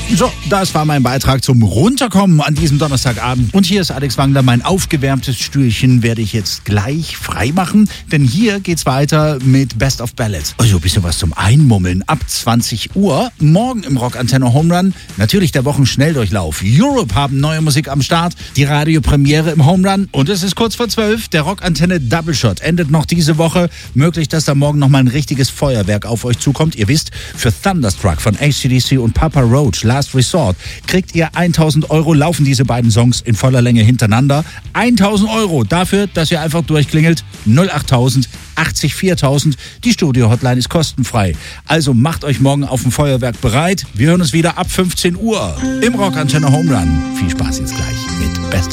So, das war mein Beitrag zum Runterkommen an diesem Donnerstagabend. Und hier ist Alex Wangler. Mein aufgewärmtes Stühlchen werde ich jetzt gleich freimachen, denn hier geht's weiter mit Best of Ballads. Also ein bisschen was zum Einmummeln ab 20 Uhr. Morgen im Rockantenne Home Run natürlich der Wochenschnelldurchlauf. Europe haben neue Musik am Start, die Radiopremiere im Home Run und es ist kurz vor 12. Der Rockantenne Double Shot endet noch diese Woche. Möglich, dass da morgen noch mal ein richtiges Feuerwerk auf euch zukommt. Ihr wisst, für Thunderstruck von AC/DC und Papa Roach, Last Resort, kriegt ihr 1.000 Euro, laufen diese beiden Songs in voller Länge hintereinander. 1.000 Euro dafür, dass ihr einfach durchklingelt. 08.000 80 4000. Die Studio-Hotline ist kostenfrei. Also macht euch morgen auf dem Feuerwerk bereit. Wir hören uns wieder ab 15 Uhr im Rockantenne Home Run. Viel Spaß jetzt gleich mit Best